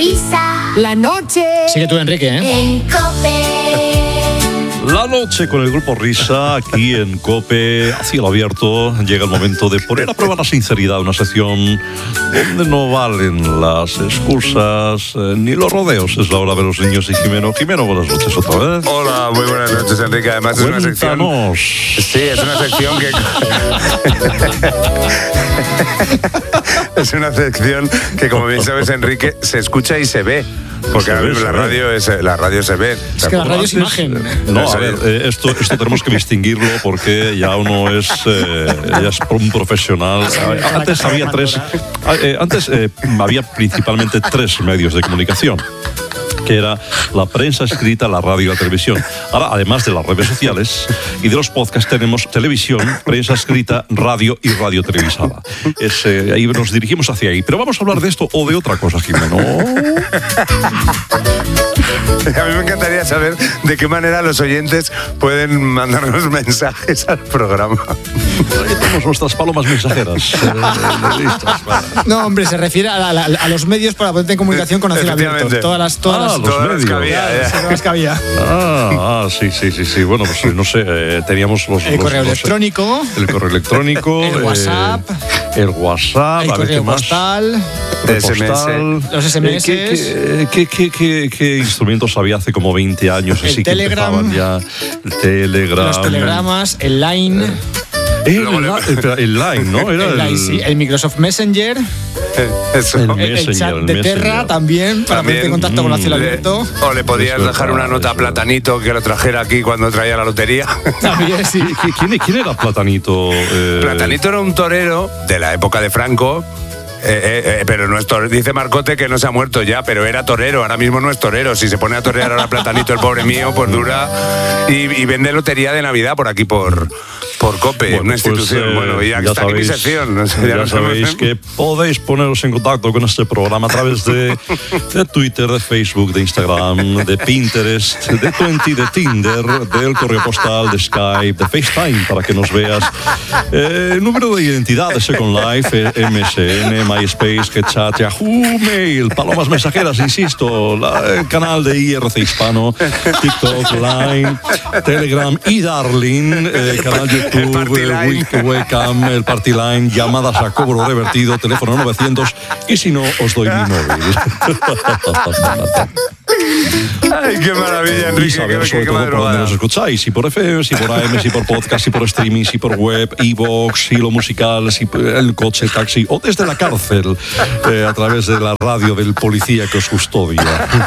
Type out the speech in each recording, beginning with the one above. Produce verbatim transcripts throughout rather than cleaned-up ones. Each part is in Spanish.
risa. La noche. Sigue tú, Enrique, ¿eh? En COPE. La noche con el Grupo Risa, aquí en COPE, a cielo abierto. Llega el momento de poner a prueba la sinceridad, una sección donde no valen las excusas eh, ni los rodeos. Es la hora de los niños y Jimeno. Jimeno, buenas noches otra vez. Hola, muy buenas noches, Enrique. Además es una sección... Cuéntanos. Sí, es una sección que... es una sección que, como bien sabes, Enrique, se escucha y se ve. Porque ahora mismo la radio, es, la radio se ve. Es que la radio es imagen. No, a ver, eh, esto, esto tenemos que distinguirlo porque ya uno es, eh, ya es un profesional. Antes había tres, eh, antes eh, había principalmente tres medios de comunicación, que era la prensa escrita, la radio y la televisión. Ahora, además de las redes sociales y de los podcasts, tenemos televisión, prensa escrita, radio y radio televisada. Es, eh, ahí nos dirigimos hacia ahí. Pero vamos a hablar de esto o de otra cosa, Jimeno. A mí me encantaría saber de qué manera los oyentes pueden mandarnos mensajes al programa. Ahí tenemos nuestras palomas mensajeras. Eh, listas, vale. No, hombre, se refiere a, la, a los medios para ponerte en comunicación con acción abierto. Todas las, todas Ah, las, los todas las medios. que había, eh. todas las que había. Ah, ah, sí, sí, sí, sí. Bueno, pues no sé, eh, teníamos los... El los, correo los, electrónico. El correo electrónico. El WhatsApp. Eh, el WhatsApp. El a ver, correo ¿qué más? postal. El S M S. postal. Los S M S. Eh, ¿qué, qué, qué, qué, qué instrumentos había hace como veinte años? El así Telegram. Que empezaban ya. El Telegram. Los telegramas. El Line. Eh, el, el, el Line, ¿no? Era el, Line, sí. El Microsoft Messenger. Eso. El El, el Messenger, chat el de Messenger. Terra también, para También, ponerte en contacto con la cielo Le- abierto. o le podías Eso dejar es una verdad, nota a eso. Platanito que lo trajera aquí cuando traía la lotería. También, sí. ¿Quién, quién era Platanito? Eh, Platanito era un torero de la época de Franco. Eh, eh, eh, pero no es torero. Dice Marcote que no se ha muerto ya, pero era torero. Ahora mismo no es torero. Si se pone a torear ahora Platanito, el pobre mío, pues dura. Y, y vende lotería de Navidad por aquí, por, por COPE, Bueno, una pues, institución. eh, bueno, y ya, ya está aquí mi sabéis- sección. No sé, Ya, no sabéis sé. que podéis poneros en contacto con este programa a través de, de Twitter, de Facebook, de Instagram, de Pinterest, de Twenty, de Tinder, del correo postal, de Skype, de FaceTime para que nos veas. Eh, número de identidad de Second Life, eh, M S N, MySpace, HeadChat, Yahoo, Mail, palomas mensajeras, insisto, la- el canal de I R C Hispano, TikTok, Line, Telegram y Darling, eh, canal El Party YouTube, Line. eh, Wiki- Webcam, el Party Line, llamadas a cobro revertido, teléfono novecientos, y si no, os doy mi móvil. Ay, qué maravilla, Y Enrique. saber Qué, sobre qué todo por dónde madrugada. nos escucháis, si por F M, si por A M, si por podcast, si por streaming, si por web, iVoox, si lo musical, si por el coche, el taxi, o desde la cárcel, eh, a través de la radio del policía que os custodia.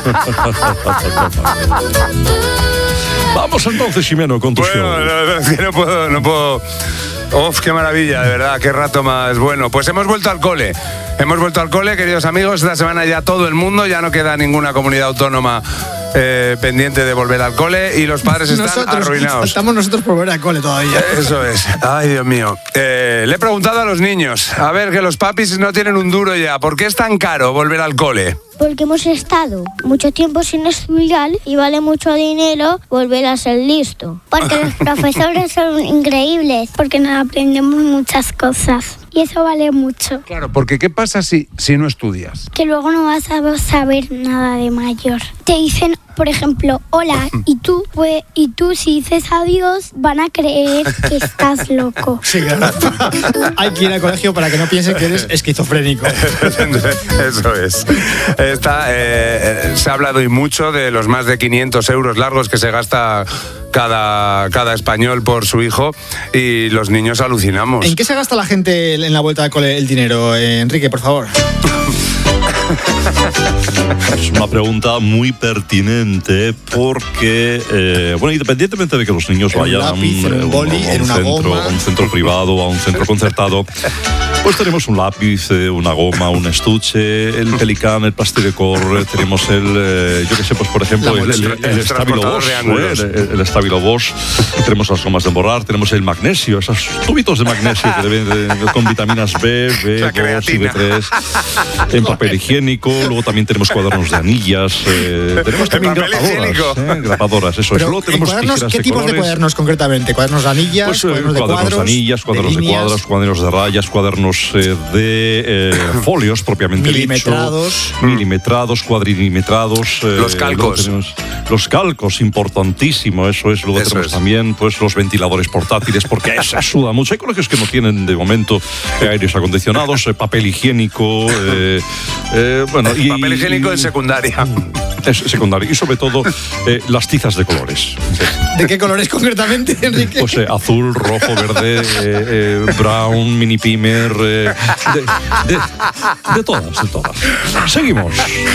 Vamos entonces, Jimeno, con tu Bueno, show. no, es que no puedo, no puedo. Uf, qué maravilla, de verdad, qué rato más bueno. Pues hemos vuelto al cole. Hemos vuelto al cole, queridos amigos. Esta semana ya todo el mundo, ya no queda ninguna comunidad autónoma eh, pendiente de volver al cole y los padres están Nosotros, arruinados. Estamos nosotros por volver al cole todavía. Eso es. Ay, Dios mío. Eh, le he preguntado a los niños, a ver, que los papis no tienen un duro ya. ¿Por qué es tan caro volver al cole? Porque hemos estado mucho tiempo sin estudiar y vale mucho dinero volver a ser listo. Porque los profesores son increíbles, porque nos aprendemos muchas cosas y eso vale mucho. Claro, porque ¿qué pasa si, si no estudias? Que luego no vas a saber nada de mayor. Te dicen, por ejemplo, hola, y tú, pues, y tú si dices adiós van a creer que estás loco. Sí, claro. Hay que ir al colegio para que no piensen que eres esquizofrénico. Eso es. Está, eh, se ha hablado y mucho de los más de quinientos euros largos que se gasta cada, cada español por su hijo y los niños alucinamos. ¿En qué se gasta la gente en la vuelta al cole el dinero, eh, Enrique, por favor? Es una pregunta muy pertinente porque, eh, bueno, independientemente de que los niños En un vayan lápiz, en un eh, boli, a en una centro, goma. a un centro privado, a un centro concertado, pues tenemos un lápiz, eh, una goma, un estuche, el Pelican, el Plasticor, eh, tenemos el, eh, yo qué sé, pues por ejemplo, La el, el, mochila. el El Stabilo transportador Bosch, de ángulos. eh, el, el Stabilo Bosch, tenemos las gomas de borrar, tenemos el magnesio, esos tubitos de magnesio que deben de- con vitaminas B, B La dos y B creatina. tres, en papel higiénico. higiénico, luego también tenemos cuadernos de anillas, eh, tenemos también papel grapadoras, eh, grapadoras, eso Pero, es. Luego tenemos cuadernos, tijeras ¿qué de tipos colores. de cuadernos concretamente? ¿Cuadernos de anillas? Pues, eh, ¿Cuadernos de cuadernos cuadros? de anillas, cuadernos de, líneas, cuadros, cuadernos de rayas, cuadernos eh, de eh, folios propiamente milimetrados. dicho. Milimetrados, cuadrilimetrados. eh, Los calcos. luego tenemos Los calcos, importantísimo, eso es. Luego Eso tenemos es. también pues, los ventiladores portátiles, porque se suda mucho. Hay colegios que no tienen de momento eh, aires acondicionados, eh, papel higiénico. Eh, eh, bueno, y, Papel higiénico y- en secundaria. Es secundario. Y sobre todo eh, las tizas de colores. ¿De qué colores concretamente, Enrique? Pues eh, azul, rojo, verde, eh, eh, brown, mini pimer, eh, de, de- de todas, de todas. Seguimos.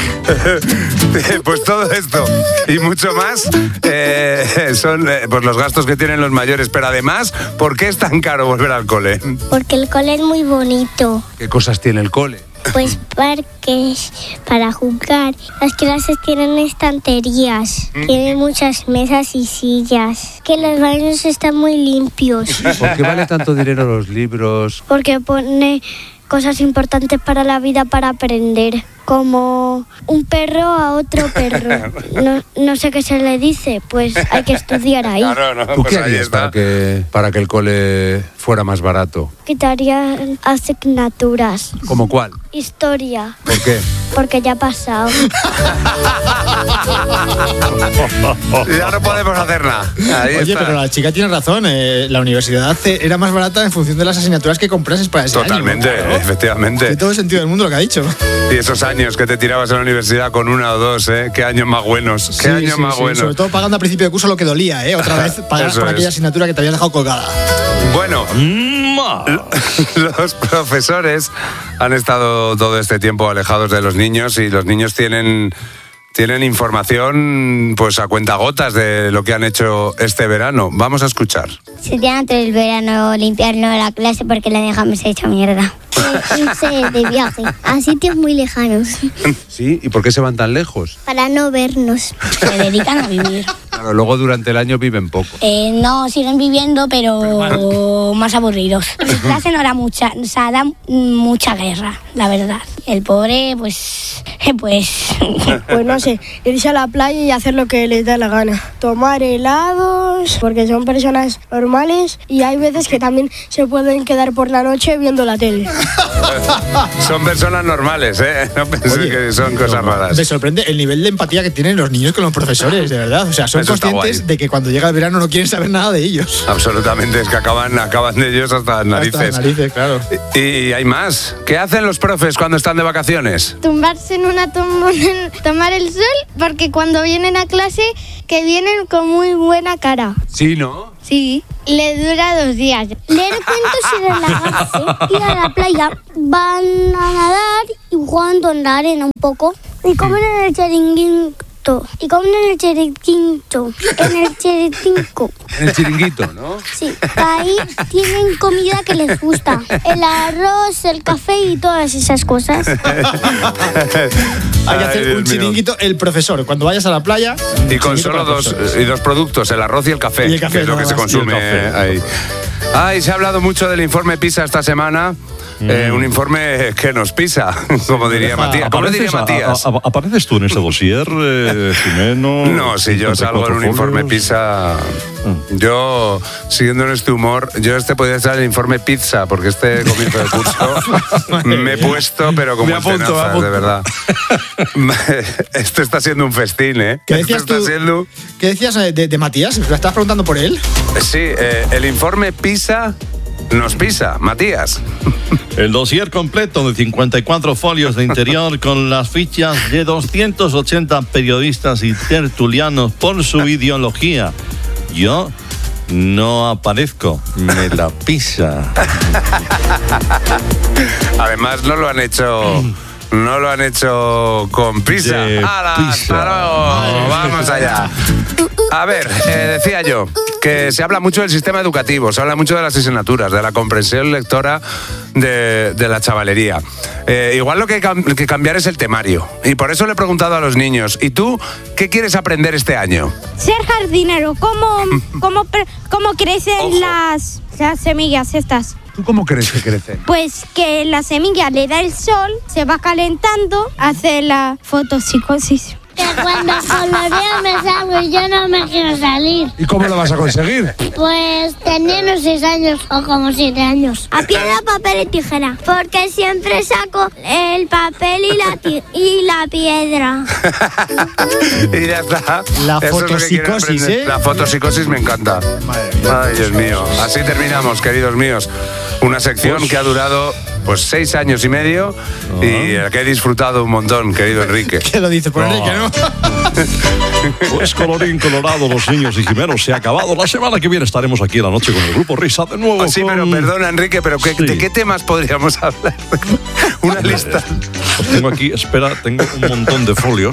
Pues todo esto y mucho más eh, son eh, pues los gastos que tienen los mayores. Pero además, ¿por qué es tan caro volver al cole? Porque el cole es muy bonito. ¿Qué cosas tiene el cole? Pues parques para jugar. Las clases tienen estanterías. Tienen muchas mesas y sillas. Que los baños están muy limpios. ¿Por qué vale tanto dinero los libros? Porque pone cosas importantes para la vida para aprender. Como un perro a otro perro. No, no sé qué se le dice, pues hay que estudiar ahí. Claro, no, ¿Tú pues qué ahí harías está. para que, para que el cole fuera más barato? Quitaría asignaturas. ¿Cómo cuál? Historia, ¿Por qué? porque ya ha pasado. Ya no podemos hacer nada. Ahí Oye, está. pero la chica tiene razón. eh, la universidad eh, era más barata en función de las asignaturas que comprases para ese Totalmente, año. Claro. efectivamente. Tiene todo el sentido del mundo lo que ha dicho. Y esos años que te tirabas en la universidad con una o dos, ¿eh? Qué años más buenos. Qué Sí, años sí, más sí. buenos. Sobre todo pagando a principio de curso lo que dolía, ¿eh? Otra vez pagar Eso por aquella es. asignatura que te habías dejado colgada. Bueno, Ma. los profesores han estado todo este tiempo alejados de los niños y los niños tienen, tienen información pues a cuentagotas de lo que han hecho este verano. Vamos a escuchar. Se tiene antes el verano limpiarnos la clase porque la dejamos hecha mierda. Irse de viaje a sitios muy lejanos ¿Sí? ¿Y por qué se van tan lejos? para no vernos. Se dedican a vivir. Claro, luego durante el año viven poco. Eh, no, siguen viviendo, pero más aburridos. En clase no era mucha, o sea, da mucha guerra, la verdad. El pobre, pues, pues... Pues no sé, irse a la playa y hacer lo que les da la gana. Tomar helados, porque son personas normales y hay veces que también se pueden quedar por la noche viendo la tele. Son personas normales, ¿eh? No penséis Oye, que son cosas raras. Me sorprende el nivel de empatía que tienen los niños con los profesores, de verdad. O sea, son Eso está conscientes guay. de que cuando llega el verano no quieren saber nada de ellos. Absolutamente, es que acaban, acaban de ellos hasta las narices. Hasta las narices, claro. Y, y hay más. ¿Qué hacen los profes cuando están de vacaciones? Tumbarse en una tumbona, tomar el sol, porque cuando vienen a clase, que vienen con muy buena cara. Sí, ¿no? Sí. Le dura dos días. Leer cuentos y relajarse. Ir a la playa. Van a nadar y jugando en la arena un poco. Y comen en el chiringuito. Y comen en el chiringuito. En el chiringuito. En el chiringuito, ¿no? Sí, ahí tienen comida que les gusta. El arroz, el café y todas esas cosas. Hay que Ay, hacer Dios un mío. chiringuito, el profesor. Cuando vayas a la playa. Y con chiringuito solo para dos, profesores. y dos productos, el arroz y el café, Y el café, que es lo que nada se más. consume Y el café. ahí. Ay, se ha hablado mucho del informe PISA esta semana. Eh, un informe que nos pisa, como diría Matías. ¿Cómo le diría ¿Apareces, Matías? a- a- ¿Apareces tú en ese dossier, eh, Jimeno? No, si yo salgo en un informe folios. PISA, yo, siguiendo en este humor, yo este podría ser el informe pizza, porque este comienzo de curso me he puesto, pero como Me apunto, me tenazas, apunto. de verdad. Esto está siendo un festín, ¿eh? ¿Qué Esto decías está tú? siendo... ¿Qué decías eh, de, de Matías? ¿Lo estabas preguntando por él? Sí, eh, el informe PISA nos pisa, Matías. El dossier completo de cincuenta y cuatro folios de interior con las fichas de doscientos ochenta periodistas y tertulianos por su ideología. Yo no aparezco, me la pisa. Además, no lo han hecho... No lo han hecho con prisa. De ¡Hala, pizza. hasta luego! ¡Vamos allá! A ver, eh, decía yo que se habla mucho del sistema educativo, se habla mucho de las asignaturas, de la comprensión lectora de, de la chavalería. Eh, igual lo que hay cam- que cambiar es el temario. Y por eso le he preguntado a los niños, ¿y tú qué quieres aprender este año? Ser jardinero, ¿cómo, cómo, pre- cómo crecen Ojo. las, las semillas estas? ¿Tú cómo crees que crece? Pues que la semilla le da el sol, se va calentando, hace la fotopsicosis. Que cuando coloreo me salgo y yo no me quiero salir. ¿Y cómo lo vas a conseguir? Pues tenía unos seis años o como siete años. A piedra, papel y tijera. Porque siempre saco el papel y la, ti- y la piedra. Y ya está. La Eso es lo que quiero fotopsicosis, aprender. ¿eh? La fotopsicosis me encanta. Ay, Dios mío. Así terminamos, queridos míos. Una sección Pues- que ha durado pues seis años y medio y la que he disfrutado un montón, querido Enrique. ¿Qué lo dice por No. Enrique, no? Pues colorín colorado, los niños y Jimenos, se ha acabado. La semana que viene estaremos aquí en la noche con el Grupo Risa de nuevo. Oh, sí, con- pero perdona, Enrique, pero ¿qué- Sí. ¿de qué temas podríamos hablar? Una lista. Pues tengo aquí, espera, tengo un montón de folios.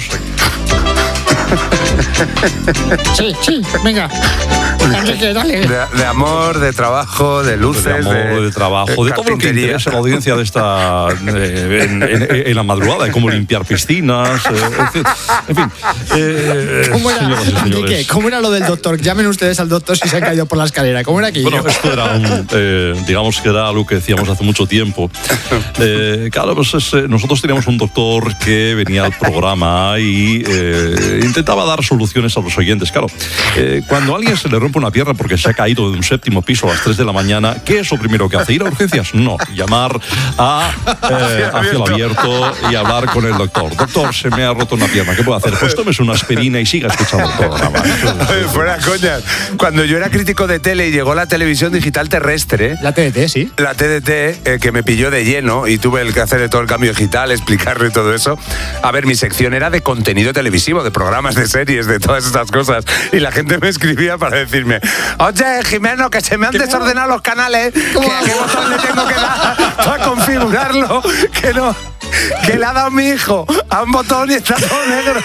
Sí, sí, venga. Enrique, dale. De, de amor, de trabajo, de luces, de amor, de, de trabajo, de, todo lo que carpintería. interesa a la audiencia de esta eh, en, en- en la madrugada, de cómo limpiar piscinas, eh, en fin. En fin eh, ¿Cómo era, señoras y señores. Enrique, ¿cómo era lo del doctor? Llamen ustedes al doctor si se han caído por la escalera. ¿Cómo era aquello? Bueno, esto era un, eh, digamos que era algo que decíamos hace mucho tiempo. Eh, claro, pues es, eh, nosotros teníamos un doctor que venía al programa y eh, intentaba dar soluciones a los oyentes. Claro, eh, cuando a alguien se le rompe una pierna porque se ha caído de un séptimo piso a las tres de la mañana, ¿qué es lo primero que hace? ¿Ir a urgencias? No, llamar a, eh, a cielo abierto y hablar con el doctor. Doctor, se me ha roto una pierna, ¿qué puedo hacer? Pues tómese una aspirina y siga escuchando el programa. Oye, fuera coñas. Cuando yo era crítico de tele y llegó la televisión digital terrestre, La T D T, sí. la T D T, eh, que me pilló de lleno y tuve el que hacer de todo el cambio digital, explicarle todo eso. A ver, mi sección era de contenido televisivo, de programas, de series, de todas estas cosas. Y la gente me escribía para decirme, oye, Jimeno, que se me han desordenado los canales, que a qué botón le tengo que dar para configurarlo, que no... Que le ha dado mi hijo a un botón y está todo negro.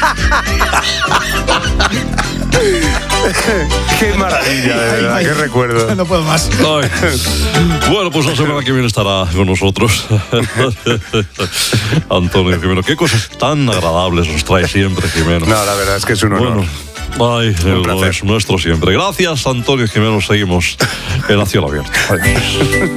Qué maravilla, de verdad, Ay, qué recuerdo. No puedo más. Ay. Bueno, pues la semana que viene estará con nosotros Antonio Jimeno. Qué cosas tan agradables nos trae siempre, Jimeno. No, la verdad es que es un honor. Bueno, ay, Un lo placer. es nuestro siempre. Gracias, Antonio Jimeno. Seguimos en la cielo abierto. Adiós.